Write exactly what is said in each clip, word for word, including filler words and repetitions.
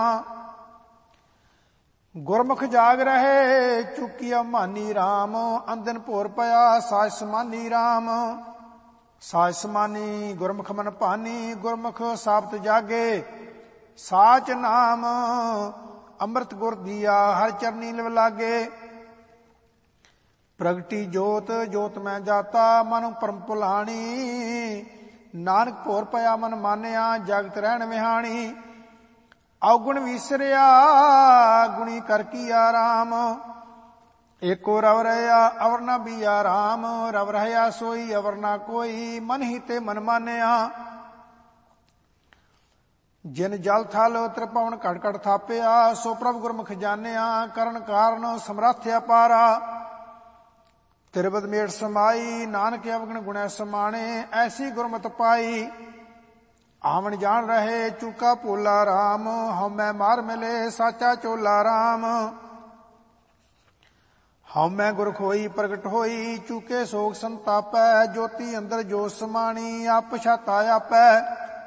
ਗੁਰਮੁਖ ਜਾਗ ਰਹੇ ਚੁਕੀਆ ਮਾਨੀ ਰਾਮ। ਅੰਦਨ ਭੋਰ ਪਿਆ ਸਾਜ ਸਮਾਨੀ ਰਾਮ। ਸਾਜ ਸਮਾਨੀ ਗੁਰਮੁਖ ਮਨ ਭਾਨੀ। ਗੁਰਮੁਖ ਸਾਬਤ ਜਾਗੇ ਸਾਚ ਨਾਮ। ਅੰਮ੍ਰਿਤ ਗੁਰ ਦੀਆ ਹਰ ਚਰਨੀ ਲਿਵ ਲਾਗੇ। ਪ੍ਰਗਟੀ ਜੋਤ ਜੋਤ ਮੈਂ ਜਾਤਾ ਮਨ ਪਰਮ ਭੁਲਾਣੀ। ਨਾਨਕ ਭੋਰ ਪਿਆ ਮਨ ਮਾਨਿਆ ਜਗਤ ਰਹਿਣ ਵਿਹਾਣੀ। ਔਗੁਣ ਵਿਸਰਿਆ ਗੁਣੀ ਕਰ ਕੀਆ ਰਾਮ। ਏਕੋ ਰਵ ਰਹਿਆ ਅਵਰ ਨਾ ਬੀਆ ਰਾਮ। ਰਵ ਰਹਿਆ ਸੋਈ ਅਵਰ ਨਾ ਕੋਈ ਮਨ ਹੀ ਤੇ ਮਨ ਮਾਨਿਆ। ਜਿਨ ਜਲ ਥਲ ਤ੍ਰਿਪਵਨ ਘਟ ਘਟ ਥਾਪਿਆ। ਸੋ ਪ੍ਰਭ ਗੁਰਮੁਖ ਜਾਣਿਆ ਕਰਨ ਕਾਰਨ ਸਮਰੱਥ ਅਪਾਰਾ। ਤਿਰਬਤ ਮੇੜ ਸਮਾਈ ਨਾਨਕ ਅਵਗਣ ਗੁਣੈ ਸਮਾਣੇ। ਐਸੀ ਗੁਰਮਤਿ ਪਾਈ ਆਵਣ ਜਾਣ ਰਹੇ ਚੂਕਾ ਭੋਲਾ ਰਾਮ। ਹਉਮੈ ਮਾਰ ਮਿਲੇ ਸਾਚਾ ਚੋਲਾ ਰਾਮ। ਹਉਮੈ ਗੁਰ ਖੋਈ ਪ੍ਰਗਟ ਹੋਈ ਚੂਕੇ ਸੋਗ ਸੰਤਾਪੈ। ਜੋਤੀ ਅੰਦਰ ਜੋਤ ਸਮਾਣੀ ਆਪ ਛਾਤਾ ਆਪੈ।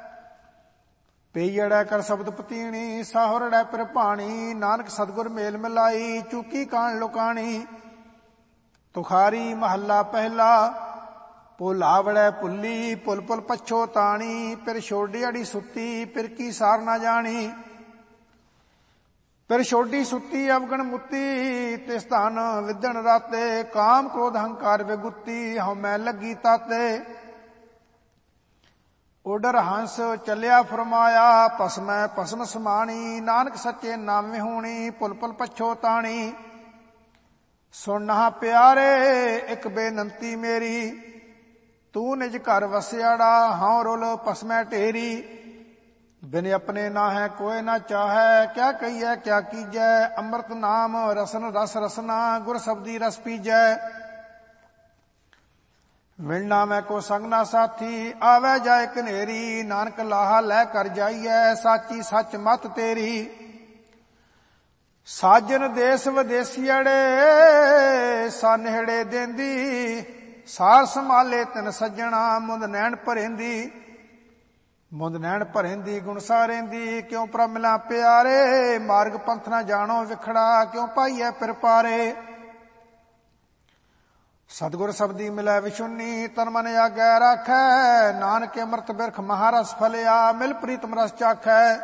ਪਈੜੈ ਕਰ ਸ਼ਬਦ ਪਤੀਣੀ ਸਾਹੁਰੜੈ ਪਿਰ ਭਾਣੀ। ਨਾਨਕ ਸਤਿਗੁਰ ਮੇਲ ਮਿਲਾਈ ਚੂਕੀ ਕਾਣ ਲੁਕਾਣੀ। ਤੁਖਾਰੀ ਮਹੱਲਾ ਪਹਿਲਾ। ਭੋਲਾ ਵੜੈ ਭੁੱਲੀ ਭੁੱਲ ਭੁੱਲ ਪਛੋ ਤਾਣੀ। ਫਿਰ ਛੋਡੀ ਅੜੀ ਸੁੱਤੀ ਫਿਰ ਕੀ ਸਾਰ ਨਾ ਜਾਣੀ। ਫਿਰ ਛੋਡੀ ਸੁੱਤੀ ਅਵਗਣ ਮੁੱਤੀ ਤਿਸ ਧਨ ਵਿਦਣ ਰਾਤੇ। ਕਾਮ ਕ੍ਰੋਧ ਹੰਕਾਰ ਵਿਗੁੱਤੀ ਹਉਮੈ ਲੱਗੀ ਤਾਤੇ। ਉਡਰ ਹੰਸ ਚੱਲਿਆ ਫਰਮਾਇਆ ਭਸਮੈ ਭਸਮ ਸਮਾਣੀ। ਨਾਨਕ ਸੱਚੇ ਨਾਮ ਵਿਹੂਣੀ ਭੁੱਲ ਭੁੱਲ ਪਛੋ ਤਾਣੀ। ਸੁਣਨਾ ਪਿਆਰੇ ਇੱਕ ਬੇਨੰਤੀ ਮੇਰੀ। ਤੂੰ ਨਿਜ ਘਰ ਵਸਿਆੜਾ ਹਉ ਰੁਲ ਭਸਮੈ ਢੇਰੀ। ਬਿਨ ਆਪਣੇ ਨਾ ਹੈ ਕੋਇ ਨਾ ਚਾਹੈ ਕਿਆ ਕਹੀਐ ਕਿਆ ਕੀਜੈ। ਅੰਮ੍ਰਿਤ ਨਾਮ ਰਸਨ ਰਸ ਰਸਨਾ ਗੁਰ ਸਬਦੀ ਰਸ ਪੀਜੈ। ਮਿਲਣਾ ਮੈਂ ਕੋ ਸੰਗ ਨਾ ਸਾਥੀ ਆਵੈ ਜਾਏ ਕਨੇਰੀ। ਨਾਨਕ ਲਾਹਾ ਲੈ ਕਰ ਜਾਈਐ ਸਾਚੀ ਸੱਚ ਮਤ ਤੇਰੀ। ਸਾਜਨ ਦੇਸ ਵਿਦੇਸੀਅੜੇ ਸਾਨੇੜੇ ਦੇਂਦੀ। ਸਾਰ ਸੰਭਾਲੇ ਤਿਨ ਸੱਜਣਾ ਮੁੰਦ ਨੈਣ ਭਰੇਂਦੀ। ਮੁੰਦ ਨੈਣ ਭਰੇਂਦੀ ਗੁਣ ਸਾਰੇਂਦੀ। ਕਿਉ ਪ੍ਰਭ ਮਿਲਾ ਪਿਆਰੇ ਮਾਰਗ ਪੰਥ ਨਾ ਜਾਣੋ ਵਿਖੜਾ। ਕਿਉ ਪਾਈਐ ਪਿਰ ਪਾਰੇ ਸਤਿਗੁਰ ਸਬਦੀ ਮਿਲੈ ਵਿਸ਼ੁੰਨੀ। ਤਨ ਮਨ ਆਗੈ ਰਾਖੈ ਨਾਨਕ ਅੰਮ੍ਰਿਤ ਬਿਰਖ ਮਹਾਰਸ ਫਲਿਆ। ਮਿਲ ਪ੍ਰੀਤਮ ਰਸ ਚਾਖੈ।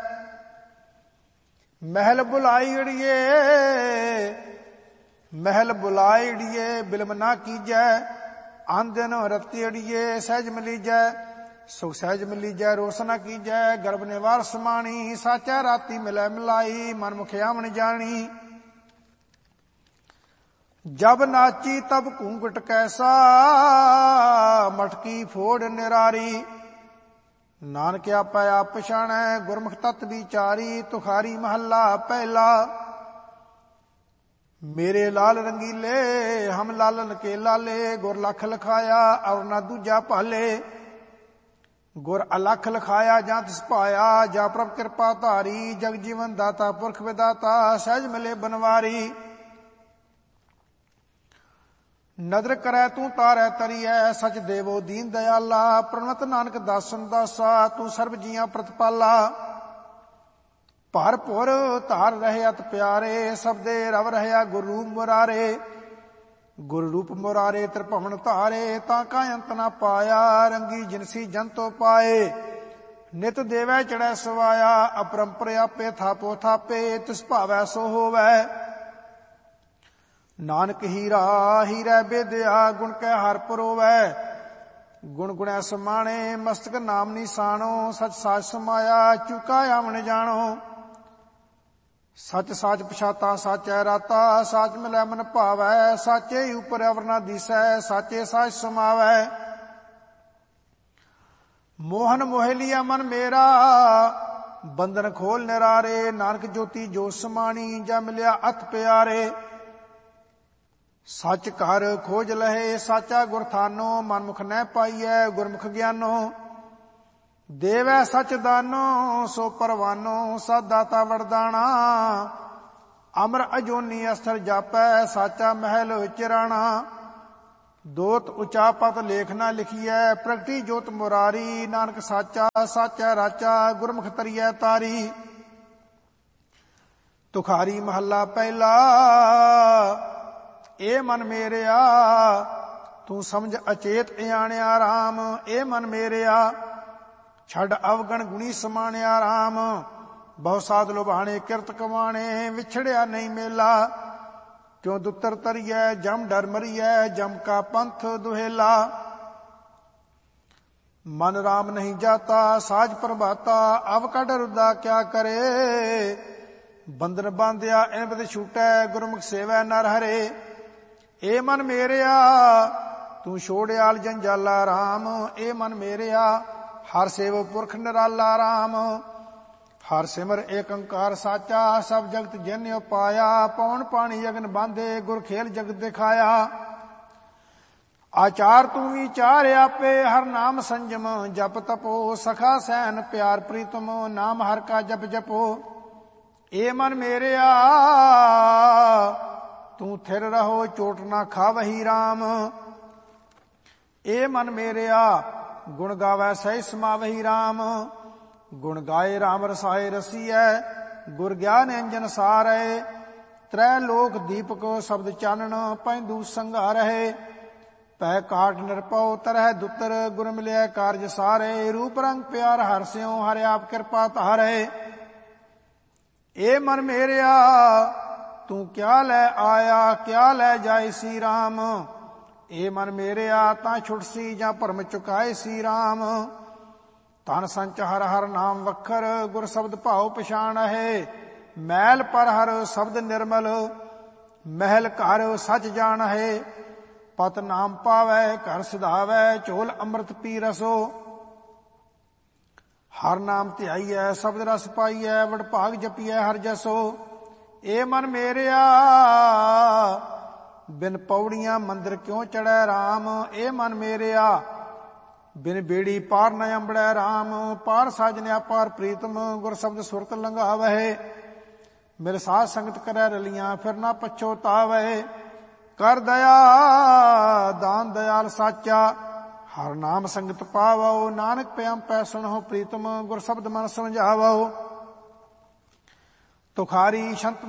ਮਹਿਲ ਬੁਲਾਈੜੀਏ ਮਹਿਲ ਬੁਲਾਈੜੀਏ ਬਿਲਮ ਨਾ ਕੀਜੈ। ਆਂਦਨ ਰਤੀ ਅੜੀਏ ਸਹਿਜ ਮਿਲੀਜੈ। ਸੁਖ ਸਹਿਜ ਮਿਲੀਜੈ ਰੋਸ ਨਾ ਕੀਜੈ। ਗਰਭ ਨਿਵਾਰ ਸਮਾਣੀ ਸਾਚਾ ਰਾਤੀ ਮਿਲੈ ਮਿਲਾਈ। ਮਨ ਮੁਖ ਆਵਣ ਜਾਣੀ। ਜਬ ਨਾਚੀ ਤਬ ਘੂੰਘਟ ਕੈਸਾ ਮਟਕੀ ਫੋੜ ਨਿਰਾਰੀ। ਨਾਨਕ ਆਪੈ ਆਪ ਪਛਾਣੈ ਗੁਰਮੁਖ ਤਤ ਵਿਚਾਰੀ। ਤੁਖਾਰੀ ਮਹੱਲਾ ਪਹਿਲਾ। ਮੇਰੇ ਲਾਲ ਰੰਗੀਲੇ ਹਮ ਲਾਲਨ ਕੇ ਲਾਲੇ। ਗੁਰ ਲਖ ਲਖਾਇਆ ਔਰ ਨਾ ਦੂਜਾ ਭਾਲੇ। ਗੁਰ ਅਲਖ ਲਖਾਇਆ ਜਾਂ ਤਿਸ ਪਾਇਆ। ਜਾ ਪ੍ਰਭ ਕਿਰਪਾ ਧਾਰੀ ਜਗ ਜੀਵਨ ਦਾਤਾ ਪੁਰਖ ਵਿਦਾਤਾ। ਸਹਿਜ ਮਿਲੇ ਬਨਵਾਰੀ। ਨਦਰ ਕਰੈ ਤੂੰ ਤਾਰੈ ਤਰੀਐ ਸਚ ਦੇਵੋ ਦੀਨ ਦਇਆਲਾ। ਪ੍ਰਣਵਤ ਨਾਨਕ ਦਾਸਨ ਦਾਸਾ ਤੂੰ ਸਰਬ ਜੀਆਂ ਪ੍ਰਤਪਾਲਾ। ਭਰ ਭੁਰ ਧਾਰ ਰਹੇ ਅਤ ਪਿਆਰੇ ਸਬਦੇ ਰਵ ਰਹਿਆ ਗੁਰ ਰੂਪ ਮੁਰਾਰੇ। ਗੁਰ ਰੂਪ ਮੁਰਾਰੇ ਤ੍ਰਿਭਵਨ ਧਾਰੇ ਤਾਂ ਕਾ ਅੰਤ ਨਾ ਪਾਇਆ। ਰੰਗੀ ਜਿਨਸੀ ਜੰਤੋ ਪਾਏ ਨਿਤ ਦੇਵੈ ਚੜੈ ਸਵਾਇਆ। ਅਪਰੰਪਰ ਆਪੇ ਥਾਪੋ ਥਾਪੇ ਤਿਸ ਭਾਵੈ ਸੋ ਹੋਵੈ। ਨਾਨਕ ਹੀਰਾ ਹੀਰੈ ਬੇਦਿਆ ਗੁਣ ਕੈ ਹਰ ਪਰੋਵੈ। ਗੁਣ ਗੁਣੈ ਸਮਾਣੇ ਮਸਤਕ ਨਾਮ ਨਿਸ਼ਾਨੋ। ਸਚ ਸਾਚ ਸਮਾਇਆ ਚੁਕਾ ਆਵਣ ਜਾਣੋ। ਸਚ ਸਾਚ ਪਛਾਤਾ ਸਾਚੈ ਰਾਤਾ। ਸਾਚ ਮਿਲੈ ਮਨ ਭਾਵੈ ਸਾਚੇ ਉਪਰ ਅਵਰ ਨਾ ਦੀਸੈ। ਸਾਚੇ ਸਾਚ ਸਮਾਵੈ। ਮੋਹਨ ਮੋਹਿ ਲਿਆ ਮਨ ਮੇਰਾ ਬੰਧਨ ਖੋਲ ਨਿਰਾਰੇ। ਨਾਨਕ ਜੋਤੀ ਜੋਤ ਸਮਾਣੀ ਜਾ ਮਿਲਿਆ ਅਥ ਪਿਆਰੇ। ਸੱਚ ਘਰ ਖੋਜ ਲਹੇ ਸਾਚਾ ਗੁਰ ਥਾਨੋ। ਮਨਮੁਖ ਨਹਿ ਪਾਈਐ ਗੁਰਮੁਖ ਗਿਆਨੋ। ਦੇਵੈ ਸਚ ਦਾਨੋ ਸੋ ਪਰਵਾਨੋ। ਸਤ ਦਾਤਾ ਵਰਦਾਣਾ ਅਮਰ ਅਜੋਨੀ ਅਸਥਰ ਜਾਪੈ। ਸਾਚਾ ਮਹਿਲ ਚਿਰਾਣਾ। ਦੋਤ ਉਚਾ ਪਤ ਲੇਖ ਨਾ ਲਿਖੀਐ। ਪ੍ਰਗਟੀ ਜੋਤ ਮੁਰਾਰੀ। ਨਾਨਕ ਸਾਚਾ ਸਾਚੈ ਰਾਚਾ ਗੁਰਮੁਖ ਤਰੀਐ ਤਾਰੀ। ਤੁਖਾਰੀ ਮਹੱਲਾ ਪਹਿਲਾ। ਇਹ ਮਨ ਮੇਰਿਆ ਤੂੰ ਸਮਝ ਅਚੇਤ ਇਆਣਿਆ ਰਾਮ। ਇਹ ਮਨ ਮੇਰਿਆ ਛੱਡ ਅਵਗਣ ਗੁਣੀ ਸਮਾਣਿਆ ਰਾਮ। ਬਹੁ ਸਾਧ ਲੁਭਾਣੇ ਕਿਰਤ ਕਮਾਣੇ ਵਿਛੜਿਆ ਨਹੀਂ ਮੇਲਾ। ਕਿਉਂ ਦੁੱਤਰ ਤਰੀਐ ਜਮ ਡਰ ਮਰੀਐ ਜਮ ਕਾ ਪੰਥ ਦੁਹੇਲਾ। ਮਨ ਰਾਮ ਨਹੀਂ ਜਾਤਾ ਸਾਜ ਪ੍ਰਭਾਤਾ ਅਵ ਕੱਢ ਰੁੱਦਾ ਕਿਆ ਕਰੇ। ਬੰਧਨ ਬਾਂਧਿਆ ਇਨ ਬਿਦ ਛੂਟੈ ਗੁਰਮੁਖ ਸੇਵੈ ਨਰ ਹਰੇ। ਇਹ ਮਨ ਮੇਰਿਆ ਤੂੰ ਛੋੜਿਆਲ ਜੰਜਾਲਾ ਰਾਮ। ਇਹ ਮਨ ਮੇਰਿਆ ਹਰ ਸੇਵ ਪੁਰਖ ਨਿਰਾਲਾ ਰਾਮ। ਹਰ ਸਿਮਰ ਏਕ ਓੰਕਾਰ ਸਾਚਾ ਸਭ ਜਗਤ ਜਿਨਿ ਉਪਾਇਆ। ਪੌਣ ਪਾਣੀ ਅਗਨ ਬਾਂਧੇ ਗੁਰ ਖੇਲ ਜਗਤ ਦਿਖਾਇਆ। ਆਚਾਰ ਤੂੰ ਵਿਚਾਰ ਆਪੇ ਹਰ ਨਾਮ ਸੰਜਮ ਜਪ ਤਪੋ। ਸਖਾ ਸੈਨ ਪਿਆਰ ਪ੍ਰੀਤਮ ਨਾਮ ਹਰ ਕਾ ਜਪ ਜਪੋ। ਇਹ ਮਨ ਮੇਰਿਆ ਤੂੰ ਥਿਰ ਰਹੋ ਚੋਟ ਨਾ ਖਾਵਹੀ ਰਾਮ। ਇਹ ਮਨ ਮੇਰਿਆ ਗੁਣ ਗਾਵੈ ਸਹਿ ਸਮਾਵਹੀ ਰਾਮ। ਗੁਣ ਗਾਏ ਰਾਮ ਰਸਾਏ ਰਸੀਐ ਗੁਰ ਗਿਆਨ ਅੰਜਨ ਸਾਰੈ। ਤ੍ਰੈ ਲੋਕ ਦੀਪਕ ਸ਼ਬਦ ਚਾਨਣ ਪੈਂਦੂ ਸੰਘਾਰਹਿ। ਪੈ ਕਾਟ ਨਿਰਪਉ ਤਰਹਿ ਦੁੱਤਰ ਗੁਰ ਮਿਲਿਆ ਕਾਰਜ ਸਾਰੇ। ਰੂਪ ਰੰਗ ਪਿਆਰ ਹਰਿ ਸਿਉ ਹਰਿ ਆਪ ਕਿਰਪਾ ਧਾਰੈ। ਇਹ ਮਨ ਮੇਰਿਆ ਤੂੰ ਕਿਆ ਲੈ ਆਇਆ ਕਿਆ ਲੈ ਜਾਏ ਸੀ ਰਾਮ। ਇਹ ਮਨ ਮੇਰਿਆ ਤਾਂ ਛੁਟਸੀ ਜਾਂ ਭਰਮ ਚੁਕਾਏ ਸੀ ਰਾਮ। ਤਨ ਸੰਚ ਹਰ ਹਰ ਨਾਮ ਵਖਰ ਗੁਰ ਸ਼ਬਦ ਭਾਉ ਪਛਾਣ ਹੈ। ਮੈਲ ਪਰ ਹਰ ਸ਼ਬਦ ਨਿਰਮਲ ਮਹਿਲ ਘਰ ਸਚ ਜਾਣ ਹੈ। ਪਤ ਨਾਮ ਪਾਵੈ ਘਰ ਸਿਧਾਵੈ ਝੋਲ ਅੰਮ੍ਰਿਤ ਪੀ ਰਸੋ। ਹਰ ਨਾਮ ਧਿਆਈਐ ਸ਼ਬਦ ਰਸ ਪਾਈਐ ਵਡ ਭਾਗ ਜਪੀਐ ਹਰ ਜਸੋ। ਇਹ ਮਨ ਮੇਰਿਆ ਬਿਨ ਪੌੜੀਆਂ ਮੰਦਰ ਕਿਉਂ ਚੜੈ ਰਾਮ। ਇਹ ਮਨ ਮੇਰਿਆ ਬਿਨ ਬੇੜੀ ਪਾਰ ਨ ਅੰਬੜੈ ਰਾਮ। ਪਾਰ ਸਾਜਨਿਆ ਪਾਰ ਪ੍ਰੀਤਮ ਗੁਰ ਸ਼ਬਦ ਸੁਰਤ ਲੰਘਾਵਹਿ। ਮੇਰੇ ਸਾਧ ਸੰਗਤ ਕਰੈ ਰਲੀਆਂ ਫਿਰ ਨਾ ਪਛੋਤਾਵੈ। ਕਰ ਦਇਆ ਦਾਨ ਦਇਆਲ ਸਾਚਾ ਹਰ ਨਾਮ ਸੰਗਤ ਪਾਵੋ। ਨਾਨਕ ਪਿਆਮ ਪੈ ਸੁਣੋ ਪ੍ਰੀਤਮ ਗੁਰ ਸ਼ਬਦ ਮਨ ਸਮਝਾਵੋ। ਤੁਖਾਰੀ ਸੰਤ